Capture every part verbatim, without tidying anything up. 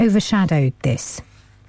overshadowed this.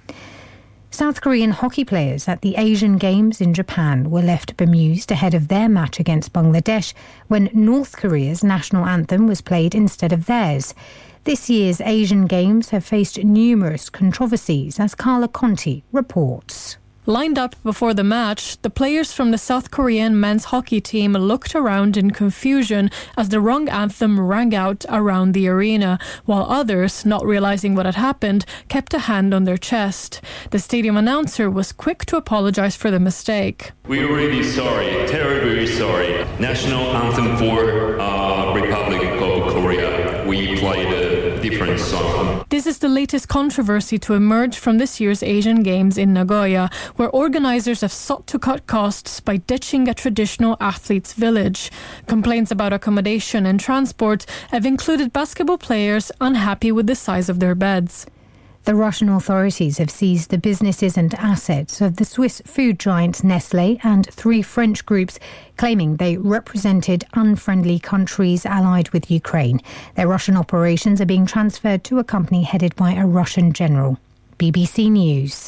South Korean hockey players at the Asian Games in Japan were left bemused ahead of their match against Bangladesh when North Korea's national anthem was played instead of theirs. This year's Asian Games have faced numerous controversies, as Carla Conti reports. Lined up before the match, the players from the South Korean men's hockey team looked around in confusion as the wrong anthem rang out around the arena, while others, not realizing what had happened, kept a hand on their chest. The stadium announcer was quick to apologize for the mistake. We're really sorry, terribly sorry. National anthem for uh, Republic of Korea. We played a different song. This is the latest controversy to emerge from this year's Asian Games in Nagoya, where organizers have sought to cut costs by ditching a traditional athletes' village. Complaints about accommodation and transport have included basketball players unhappy with the size of their beds. The Russian authorities have seized the businesses and assets of the Swiss food giant Nestlé and three French groups, claiming they represented unfriendly countries allied with Ukraine. Their Russian operations are being transferred to a company headed by a Russian general. B B C News.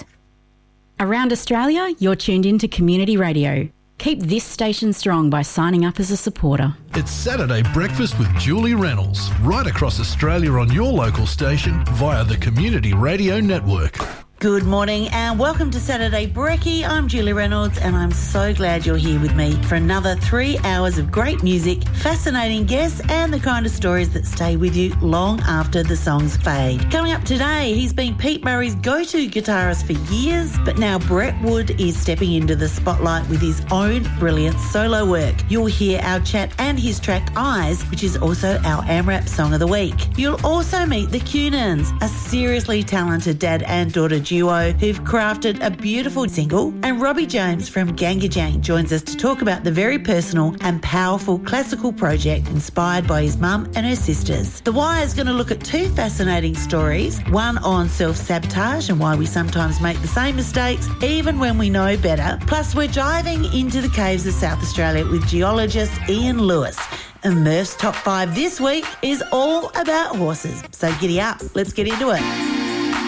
Around Australia, you're tuned into Community Radio. Keep this station strong by signing up as a supporter. It's Saturday Breakfast with Julie Reynolds, right across Australia on your local station via the Community Radio Network. Good morning and welcome to Saturday Brekkie. I'm Julie Reynolds and I'm so glad you're here with me for another three hours of great music, fascinating guests and the kind of stories that stay with you long after the songs fade. Coming up today, he's been Pete Murray's go-to guitarist for years, but now Brett Wood is stepping into the spotlight with his own brilliant solo work. You'll hear our chat and his track Eyes, which is also our AMRAP Song of the Week. You'll also meet the Cunans, a seriously talented dad and daughter duo who've crafted a beautiful single, and Robbie James from Gangajang joins us to talk about the very personal and powerful classical project inspired by his mum and her sisters. The Wire's going to look at two fascinating stories, one on self-sabotage and why we sometimes make the same mistakes even when we know better. Plus we're diving into the caves of South Australia with geologist Ian Lewis. And Murph's Top five this week is all about horses. So giddy up, let's get into it.